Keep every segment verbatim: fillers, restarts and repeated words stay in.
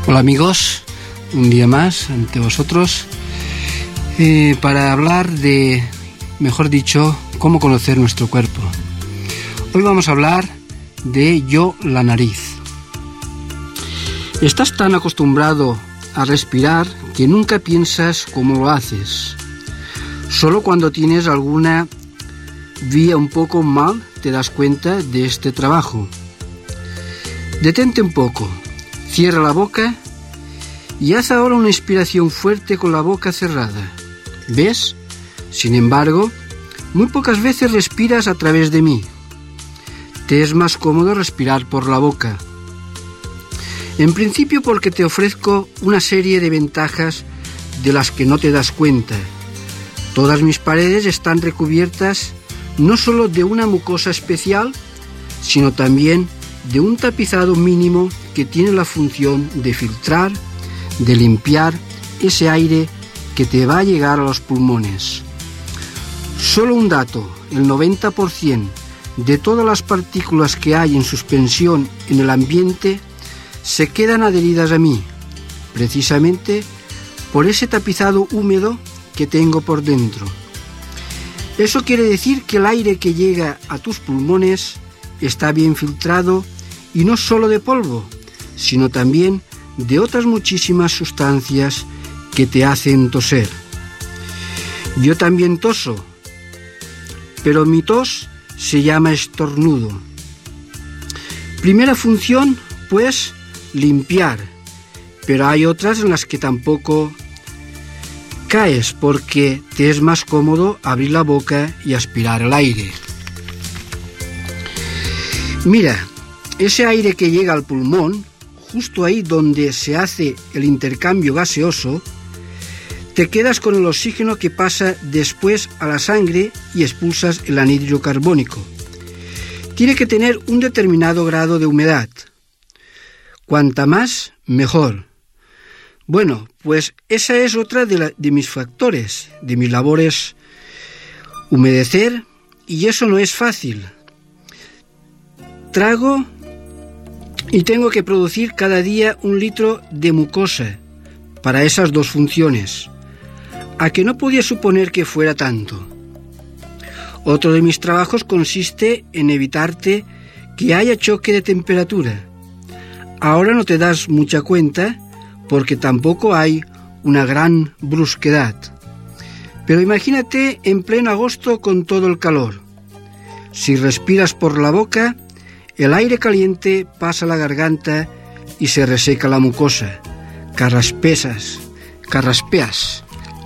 Hola amigos, un día más ante vosotros eh, para hablar de, mejor dicho, cómo conocer nuestro cuerpo. Hoy vamos a hablar de yo la nariz. Estás tan acostumbrado a respirar que nunca piensas cómo lo haces. Solo cuando tienes alguna vía un poco mal te das cuenta de este trabajo. Detente un poco, cierra la boca y haz ahora una inspiración fuerte con la boca cerrada. ¿Ves? Sin embargo, muy pocas veces respiras a través de mí. Te es más cómodo respirar por la boca. En principio porque te ofrezco una serie de ventajas de las que no te das cuenta. Todas mis paredes están recubiertas no solo de una mucosa especial, sino también de un tapizado mínimo que tiene la función de filtrar, de limpiar ese aire que te va a llegar a los pulmones. Solo un dato, el noventa por ciento de todas las partículas que hay en suspensión en el ambiente se quedan adheridas a mí, precisamente por ese tapizado húmedo que tengo por dentro. Eso quiere decir que el aire que llega a tus pulmones está bien filtrado y no solo de polvo, sino también de otras muchísimas sustancias que te hacen toser. Yo también toso, pero mi tos se llama estornudo. Primera función, pues, limpiar, pero hay otras en las que tampoco caes porque te es más cómodo abrir la boca y aspirar el aire. Mira, ese aire que llega al pulmón, justo ahí donde se hace el intercambio gaseoso, te quedas con el oxígeno que pasa después a la sangre y expulsas el anhídrido carbónico. Tiene que tener un determinado grado de humedad. Cuanta más, mejor. Bueno, pues esa es otra de, la, de mis factores, de mis labores, humedecer, y eso no es fácil. Trago y tengo que producir cada día un litro de mucosa para esas dos funciones, a que no podía suponer que fuera tanto. Otro de mis trabajos consiste en evitarte que haya choque de temperatura. Ahora no te das mucha cuenta porque tampoco hay una gran brusquedad. Pero imagínate en pleno agosto con todo el calor. Si respiras por la boca, el aire caliente pasa a la garganta y se reseca la mucosa. Carraspesas, carraspeas.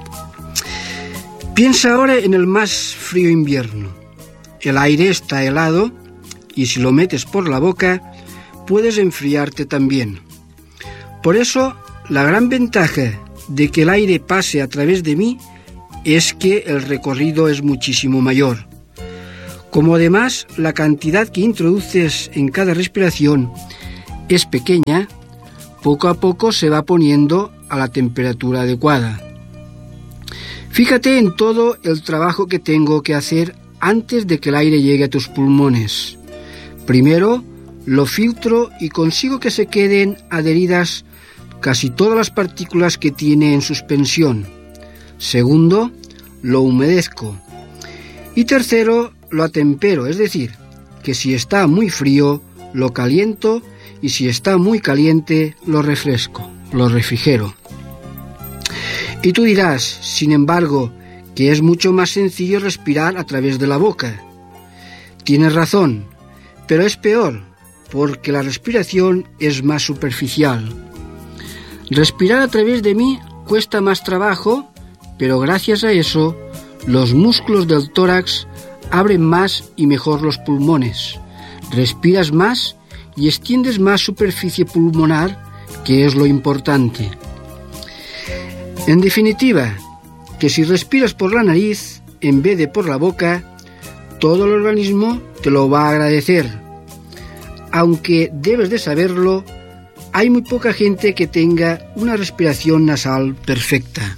Piensa ahora en el más frío invierno. El aire está helado y si lo metes por la boca, puedes enfriarte también. Por eso, la gran ventaja de que el aire pase a través de mí es que el recorrido es muchísimo mayor. Como además la cantidad que introduces en cada respiración es pequeña, poco a poco se va poniendo a la temperatura adecuada. Fíjate en todo el trabajo que tengo que hacer antes de que el aire llegue a tus pulmones. Primero, lo filtro y consigo que se queden adheridas casi todas las partículas que tiene en suspensión. Segundo, lo humedezco. Y tercero, lo atempero, es decir, que si está muy frío, lo caliento y si está muy caliente, lo refresco, lo refrigero. Y tú dirás, sin embargo, que es mucho más sencillo respirar a través de la boca. Tienes razón, pero es peor, porque la respiración es más superficial. Respirar a través de mí cuesta más trabajo, pero gracias a eso, los músculos del tórax abren más y mejor los pulmones. Respiras más y extiendes más superficie pulmonar, que es lo importante. En definitiva, que si respiras por la nariz en vez de por la boca, todo el organismo te lo va a agradecer. Aunque debes de saberlo, hay muy poca gente que tenga una respiración nasal perfecta.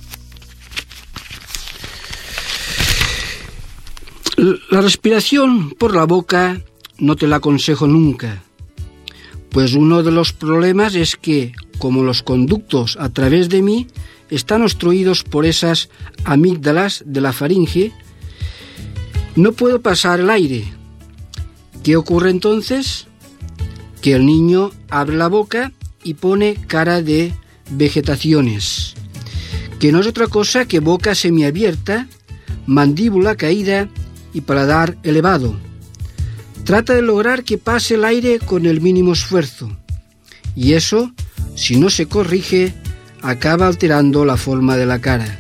La respiración por la boca no te la aconsejo nunca, Pues uno de los problemas es que, como los conductos a través de mí están obstruidos por esas amígdalas de la faringe, no puedo pasar el aire. ¿Qué ocurre entonces? Que el niño abre la boca y pone cara de vegetaciones, que no es otra cosa que boca semiabierta, mandíbula caída y paladar elevado. Trata de lograr que pase el aire con el mínimo esfuerzo, y eso, si no se corrige, acaba alterando la forma de la cara.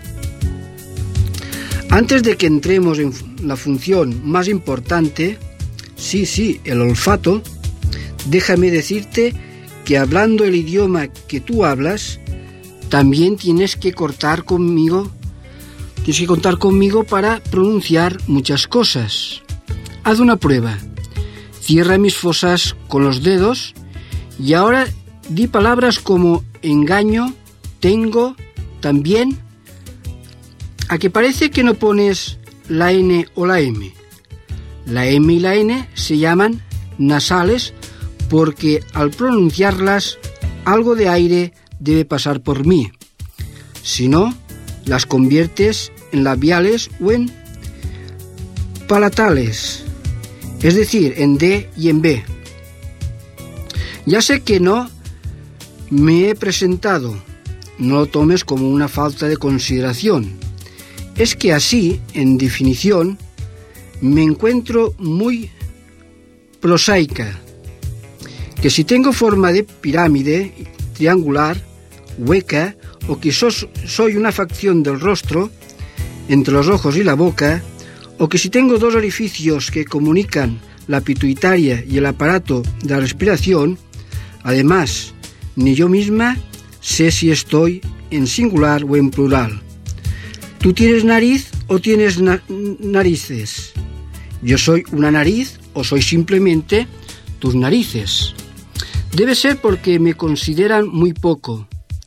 Antes de que entremos en la función más importante, sí, sí, el olfato, déjame decirte que hablando el idioma que tú hablas, también tienes que cortar conmigo, tienes que contar conmigo para pronunciar muchas cosas. Haz una prueba. Cierra mis fosas con los dedos y ahora di palabras como engaño, tengo, también. ¿A que parece que no pones la N o la M? La M y la N se llaman nasales porque al pronunciarlas algo de aire debe pasar por mí. Si no, las conviertes en labiales o en palatales, es decir, en D y en B. Ya sé que no me he presentado, no lo tomes como una falta de consideración. Es que así, en definición, me encuentro muy prosaica, que si tengo forma de pirámide, triangular, hueca, o que sos, soy una facción del rostro, entre los ojos y la boca, o que si tengo dos orificios que comunican la pituitaria y el aparato de la respiración, además, ni yo misma sé si estoy en singular o en plural. ¿Tú tienes nariz o tienes na- narices? ¿Yo soy una nariz o soy simplemente tus narices? Debe ser porque me consideran muy poco.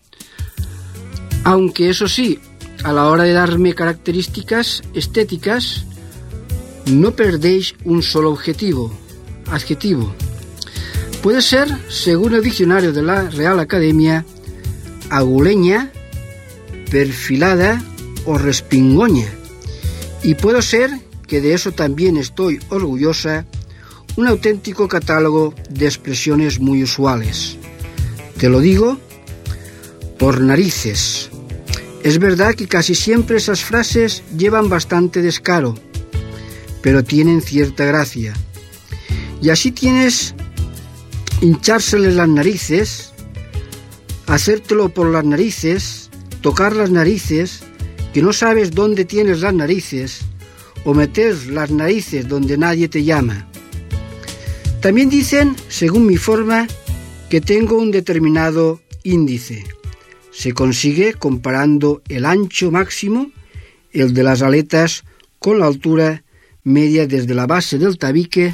Aunque eso sí, a la hora de darme características estéticas, no perdéis un solo objetivo, adjetivo. Puede ser, según el diccionario de la Real Academia, aguleña, perfilada o respingoña. Y puedo ser, que de eso también estoy orgullosa, un auténtico catálogo de expresiones muy usuales. Te lo digo por narices. Es verdad que casi siempre esas frases llevan bastante descaro, pero tienen cierta gracia. Y así tienes hinchárseles las narices, hacértelo por las narices, tocar las narices, que no sabes dónde tienes las narices, o meter las narices donde nadie te llama. También dicen, según mi forma, que tengo un determinado índice. Se consigue comparando el ancho máximo, el de las aletas, con la altura media desde la base del tabique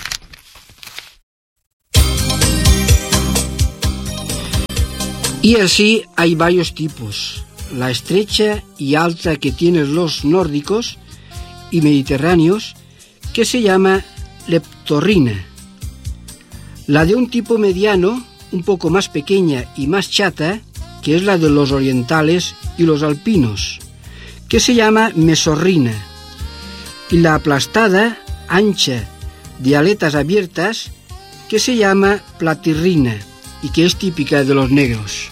y así hay varios tipos. La estrecha y alta que tienen los nórdicos y mediterráneos, que se llama leptorrina. La de un tipo mediano, un poco más pequeña y más chata, que es la de los orientales y los alpinos, que se llama mesorrina. Y la aplastada, ancha, de aletas abiertas, que se llama platirrina y que es típica de los negros.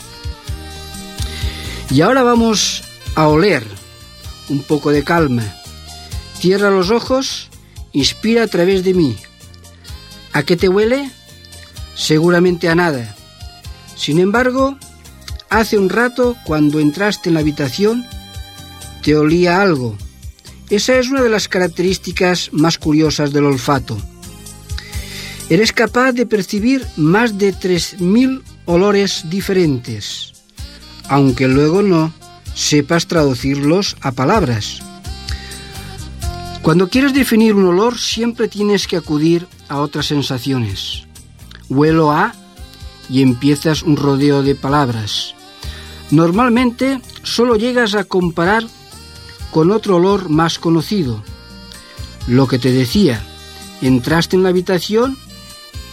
Y ahora vamos a oler, un poco de calma. Cierra los ojos, inspira a través de mí. ¿A qué te huele? Seguramente a nada. Sin embargo, hace un rato, cuando entraste en la habitación, te olía algo. Esa es una de las características más curiosas del olfato. Eres capaz de percibir más de tres mil olores diferentes, aunque luego no sepas traducirlos a palabras. Cuando quieres definir un olor, siempre tienes que acudir a otras sensaciones. Huelo a y empiezas un rodeo de palabras. Normalmente solo llegas a comparar con otro olor más conocido. Lo que te decía, entraste en la habitación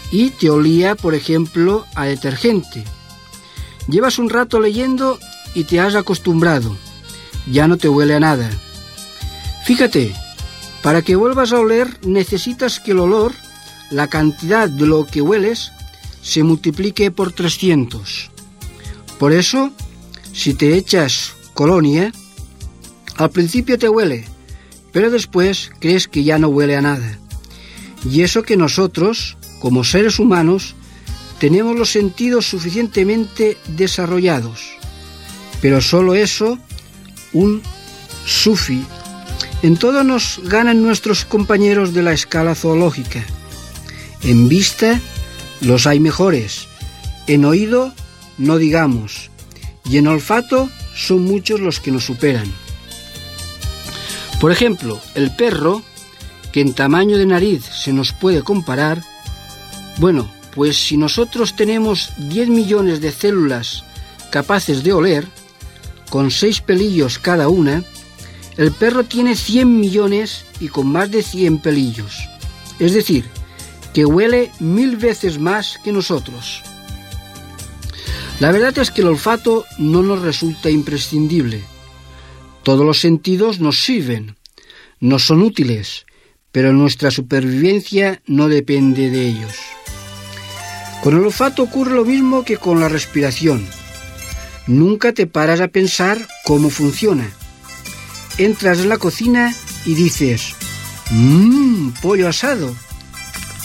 y te olía, por ejemplo, a detergente. Llevas un rato leyendo y te has acostumbrado. Ya no te huele a nada. Fíjate, para que vuelvas a oler necesitas que el olor, la cantidad de lo que hueles, se multiplique por trescientos. Por eso, si te echas colonia, al principio te huele, pero después crees que ya no huele a nada. Y eso que nosotros, como seres humanos, tenemos los sentidos suficientemente desarrollados. Pero solo eso, un sufi. En todo nos ganan nuestros compañeros de la escala zoológica. En vista, los hay mejores. En oído, no digamos. Y en olfato, son muchos los que nos superan. Por ejemplo, el perro, que en tamaño de nariz se nos puede comparar, bueno, pues si nosotros tenemos diez millones de células capaces de oler, con seis pelillos cada una, el perro tiene cien millones y con más de cien pelillos. Es decir, que huele mil veces más que nosotros. La verdad es que el olfato no nos resulta imprescindible. Todos los sentidos nos sirven, nos son útiles, pero nuestra supervivencia no depende de ellos. Con el olfato ocurre lo mismo que con la respiración. Nunca te paras a pensar cómo funciona. Entras en la cocina y dices, ¡mmm, pollo asado!